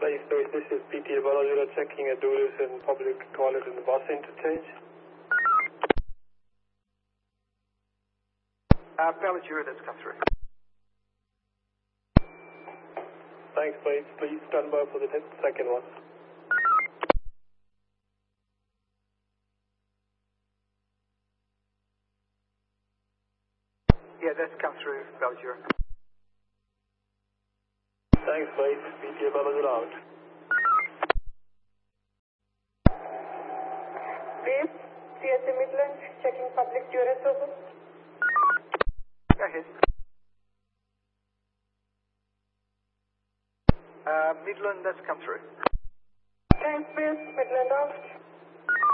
Space, this is PT Balajura checking a Dulles and public toilet in the bus interchange. Balajura, that's come through. Thanks, Space. Please stand by for the second one. Yeah, that's come through, Balajura. Thanks, Space. PT Balajura out. Space, CSA Midland, checking public toilet over. Go ahead. Midland, that's come through. Thanks, Space, Midland out.